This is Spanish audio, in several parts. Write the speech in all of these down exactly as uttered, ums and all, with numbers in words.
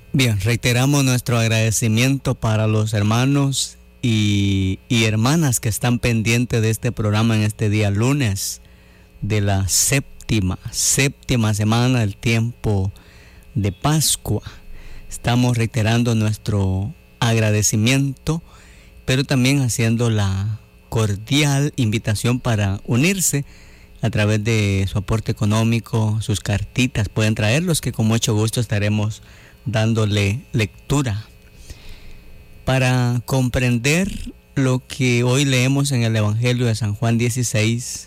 Bien, reiteramos nuestro agradecimiento para los hermanos y, y hermanas que están pendientes de este programa en este día lunes de la séptima, séptima semana del tiempo de Pascua. Estamos reiterando nuestro agradecimiento, pero también haciendo la cordial invitación para unirse a través de su aporte económico, sus cartitas. Pueden traerlos, que con mucho gusto estaremos dándole lectura. Para comprender lo que hoy leemos en el Evangelio de San Juan dieciséis,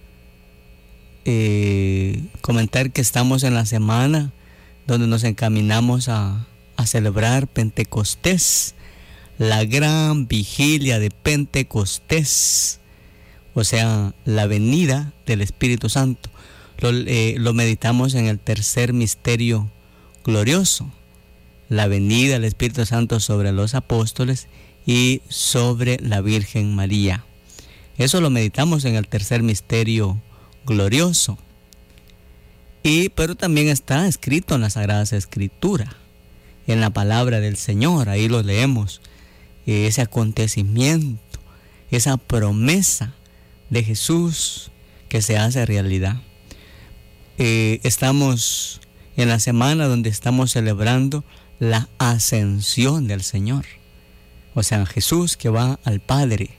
eh, comentar que estamos en la semana donde nos encaminamos a, a celebrar Pentecostés, la gran vigilia de Pentecostés, o sea, la venida del Espíritu Santo. Lo, eh, lo meditamos en el tercer misterio glorioso, la venida del Espíritu Santo sobre los apóstoles y sobre la Virgen María. Eso lo meditamos en el tercer misterio glorioso. Y, pero también está escrito en la Sagrada Escritura, en la palabra del Señor. Ahí lo leemos, ese acontecimiento, esa promesa de Jesús que se hace realidad. Eh, estamos en la semana donde estamos celebrando la ascensión del Señor, o sea, Jesús que va al Padre.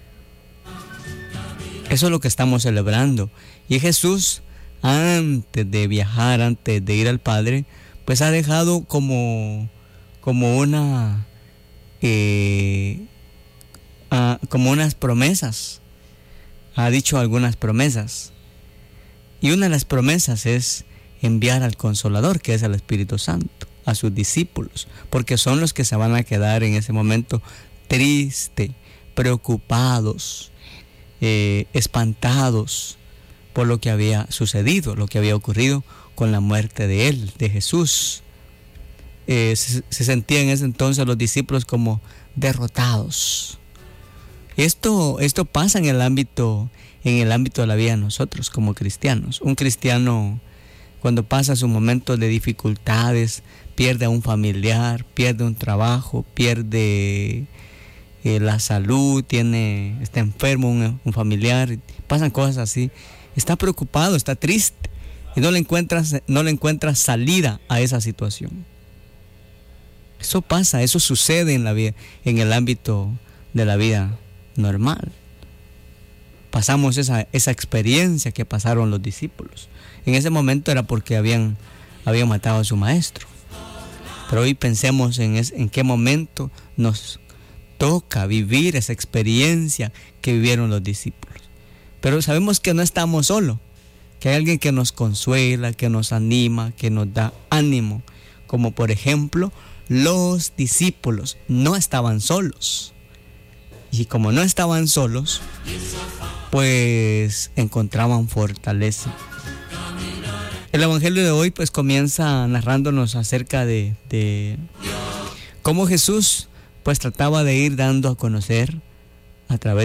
Eso es lo que estamos celebrando. Y Jesús, antes de viajar, antes de ir al Padre, pues ha dejado como, como una eh, uh, como unas promesas. Ha dicho algunas promesas. Y una de las promesas es enviar al Consolador, que es el Espíritu Santo, a sus discípulos, porque son los que se van a quedar en ese momento tristes, preocupados, eh, espantados por lo que había sucedido, lo que había ocurrido con la muerte de él, de Jesús. Eh, se, se sentían en ese entonces los discípulos como derrotados. Esto, esto pasa en el ámbito, en el ámbito de la vida de nosotros como cristianos. Un cristiano, cuando pasa su momento de dificultades, pierde a un familiar, pierde un trabajo, pierde eh, la salud, tiene, está enfermo un, un familiar, pasan cosas así, está preocupado, está triste y no le encuentras, no le encuentras salida a esa situación. Eso pasa, eso sucede en la vida, en el ámbito de la vida normal. Pasamos esa, esa experiencia que pasaron los discípulos. En ese momento era porque habían, habían matado a su maestro. Pero hoy pensemos en, es, en qué momento nos toca vivir esa experiencia que vivieron los discípulos. Pero sabemos que no estamos solos, que hay alguien que nos consuela, que nos anima, que nos da ánimo. Como por ejemplo, los discípulos no estaban solos. Y como no estaban solos, pues encontraban fortaleza. El Evangelio de hoy pues comienza narrándonos acerca de, de cómo Jesús pues trataba de ir dando a conocer a través